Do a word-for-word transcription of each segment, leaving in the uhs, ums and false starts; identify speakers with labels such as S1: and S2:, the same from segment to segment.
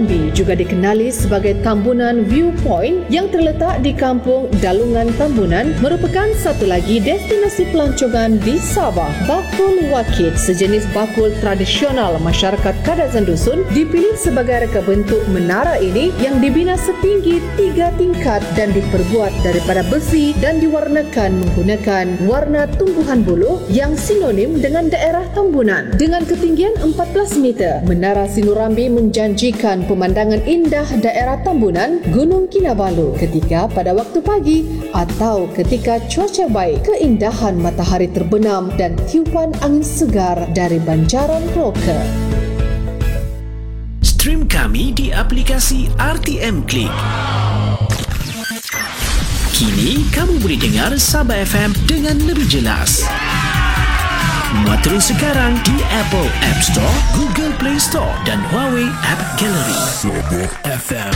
S1: Sinurambi juga dikenali sebagai Tambunan Viewpoint yang terletak di Kampung Dalungan Tambunan merupakan satu lagi destinasi pelancongan di Sabah. Bakul Wakit, sejenis bakul tradisional masyarakat Kadazan Dusun, dipilih sebagai reka bentuk menara ini yang dibina setinggi tiga tingkat dan diperbuat daripada besi dan diwarnakan menggunakan warna tumbuhan buluh yang sinonim dengan daerah Tambunan. Dengan ketinggian empat belas meter, Menara Sinurambi menjanjikan pemandangan indah daerah Tambunan, Gunung Kinabalu ketika pada waktu pagi atau ketika cuaca baik, keindahan matahari terbenam dan tiupan angin segar dari banjaran Roka.
S2: Stream kami di aplikasi R T M Click. Kini kamu boleh dengar Sabah F M dengan lebih jelas. Muat turun sekarang di Apple App Store, Google Play Store dan Huawei App Gallery. Sabah F M.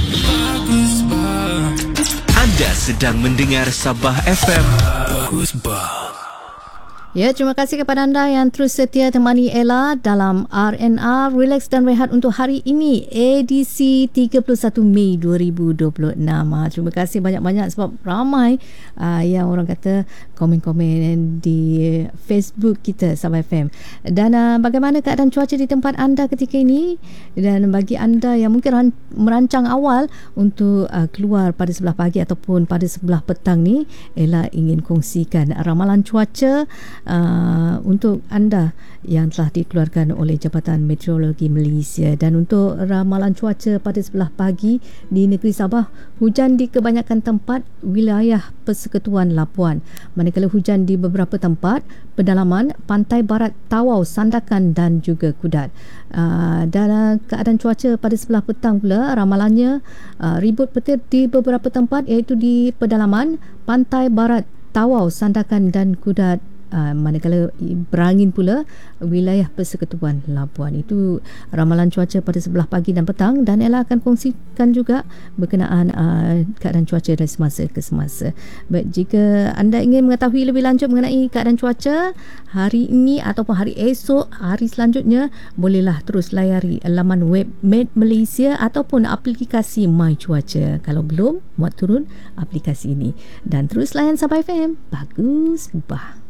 S2: Anda sedang mendengar Sabah F M. Bagus bah.
S3: Ya, terima kasih kepada anda yang terus setia temani Ella dalam R and R Relax dan Rehat untuk hari ini, edisi tiga puluh satu Mei dua ribu dua puluh enam. Ha, terima kasih banyak-banyak sebab ramai uh, yang orang kata komen-komen di Facebook kita Sabah F M. Dan uh, bagaimana keadaan cuaca di tempat anda ketika ini? Dan bagi anda yang mungkin ran- merancang awal untuk uh, keluar pada sebelah pagi ataupun pada sebelah petang ni, Ella ingin kongsikan ramalan cuaca Uh, untuk anda yang telah dikeluarkan oleh Jabatan Meteorologi Malaysia. Dan untuk ramalan cuaca pada sebelah pagi di negeri Sabah, hujan di kebanyakan tempat wilayah Persekutuan Labuan, manakala hujan di beberapa tempat pedalaman pantai barat Tawau, Sandakan dan juga Kudat. Uh, dan uh, keadaan cuaca pada sebelah petang pula, ramalannya uh, ribut petir di beberapa tempat iaitu di pedalaman pantai barat Tawau, Sandakan dan Kudat. Uh, manakala berangin pula wilayah Persekutuan Labuan. Itu ramalan cuaca pada sebelah pagi dan petang, dan Ella akan kongsikan juga berkenaan uh, keadaan cuaca dari semasa ke semasa. Baik, jika anda ingin mengetahui lebih lanjut mengenai keadaan cuaca hari ini ataupun hari esok, hari selanjutnya, bolehlah terus layari laman web Met Malaysia ataupun aplikasi My Cuaca. Kalau belum, muat turun aplikasi ini dan terus layan Sabah F M. Bagus bah.